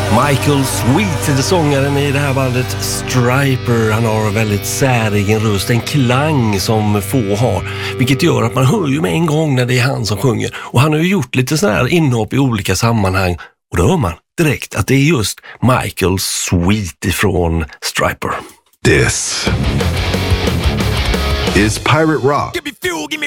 Michael Sweet är sångaren i det här bandet Stryper. Han har en väldigt säregen röst, en klang som få har, vilket gör att man hör ju med en gång när det är han som sjunger. Och han har ju gjort lite sådana här inhopp i olika sammanhang, och då hör man direkt att det är just Michael Sweet ifrån Stryper. This is Pirate Rock. Give me fuel, give me